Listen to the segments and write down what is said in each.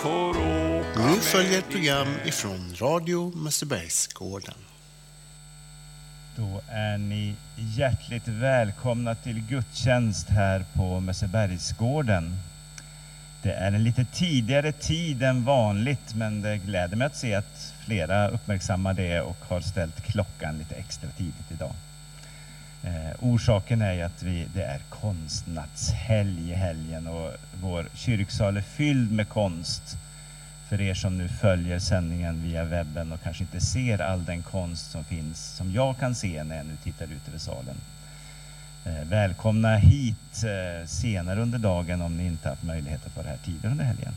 får åka. Nu följer ett program ifrån Radio Mössebergsgården. Då är ni hjärtligt välkomna till gudstjänst här på Mössebergsgården. Det är en lite tidigare tid än vanligt, men det gläder mig att se att flera uppmärksammar det och har ställt klockan lite extra tidigt idag. Orsaken är ju att det är konstnattshelg i helgen och vår kyrksal är fylld med konst. För er som nu följer sändningen via webben och kanske inte ser all den konst som finns, som jag kan se när jag nu tittar ut över salen. Välkomna hit senare under dagen om ni inte haft möjlighet att vara här tidigare under helgen.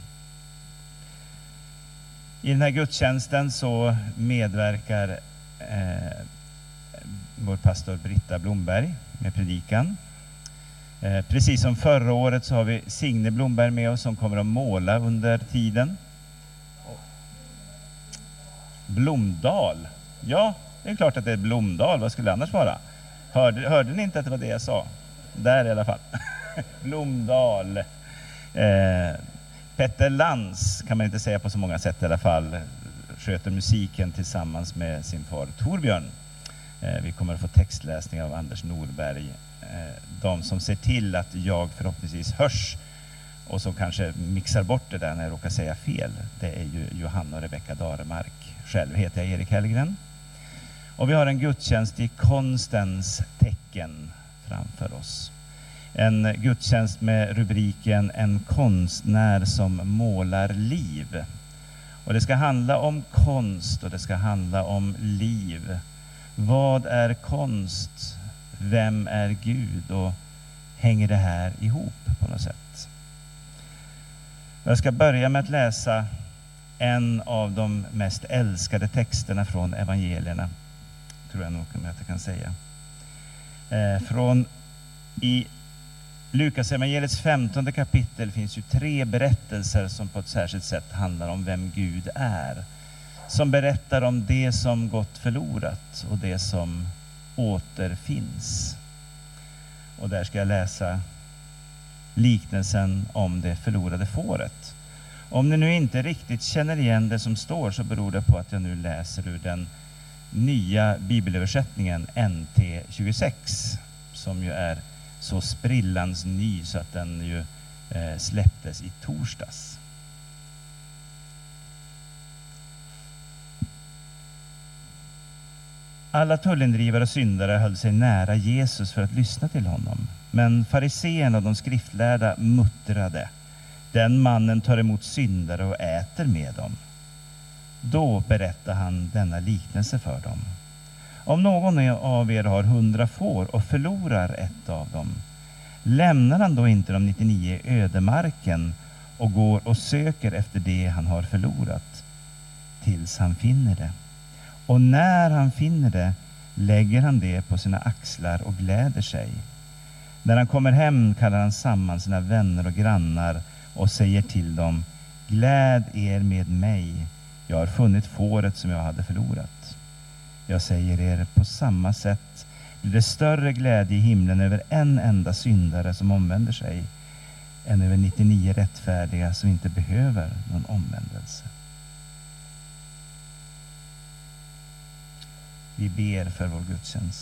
I den här gudstjänsten så medverkar vår pastor Britta Blomberg med predikan. Precis som förra året så har vi Signe Blomberg med oss som kommer att måla under tiden. Blomdal. Ja, det är klart att det är Blomdal. Vad skulle det annars vara? Hörde ni inte att det var det jag sa? Där i alla fall. Blomdal. Petter Lantz kan man inte säga på så många sätt i alla fall. Sköter musiken tillsammans med sin far Torbjörn. Vi kommer att få textläsning av Anders Norberg. De som ser till att jag förhoppningsvis hörs och som kanske mixar bort det där när jag råkar säga fel, det är ju Johanna och Rebecka Daremark. Själv heter jag Erik Hellgren. Och vi har en gudstjänst i konstens tecken framför oss. En gudstjänst med rubriken En konstnär som målar liv. Och det ska handla om konst och det ska handla om liv. Vad är konst? Vem är Gud? Och hänger det här ihop på något sätt? Jag ska börja med att läsa en av de mest älskade texterna från evangelierna. Tror jag nog att jag kan säga. Från i Lukas evangeliets 15:e kapitel finns ju 3 berättelser som på ett särskilt sätt handlar om vem Gud är. Som berättar om det som gått förlorat och det som återfinns. Och där ska jag läsa liknelsen om det förlorade fåret. Om ni nu inte riktigt känner igen det som står så beror det på att jag nu läser ur den nya bibelöversättningen NT26 som ju är så sprillans ny så att den ju släpptes i torsdags. Alla tullindrivare och syndare höll sig nära Jesus för att lyssna till honom. Men fariséerna och de skriftlärda muttrade: den mannen tar emot syndare och äter med dem. Då berättar han denna liknelse för dem. Om någon av er har 100 får och förlorar ett av dem, lämnar han då inte de 99 i ödemarken och går och söker efter det han har förlorat tills han finner det? Och när han finner det lägger han det på sina axlar och gläder sig. När han kommer hem kallar han samman sina vänner och grannar och säger till dem: gläd er med mig, jag har funnit fåret som jag hade förlorat. Jag säger er, på samma sätt blir det större glädje i himlen över en enda syndare som omvänder sig än över 99 rättfärdiga som inte behöver någon omvändelse. Vi ber för vår gudstjänst.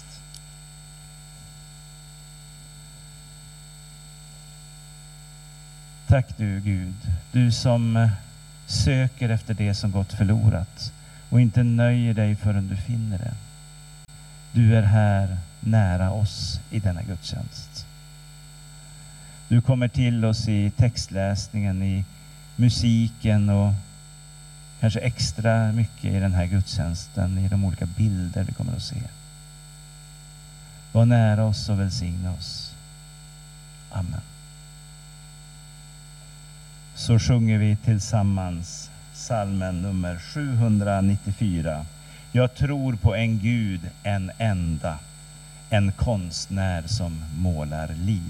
Tack du Gud, du som söker efter det som gått förlorat och inte nöjer dig förrän du finner det. Du är här nära oss i denna gudstjänst. Du kommer till oss i textläsningen, i musiken och kanske extra mycket i den här gudstjänsten, i de olika bilder vi kommer att se. Var nära oss och välsigna oss. Amen. Så sjunger vi tillsammans psalmen nummer 794. Jag tror på en Gud, en enda, en konstnär som målar liv.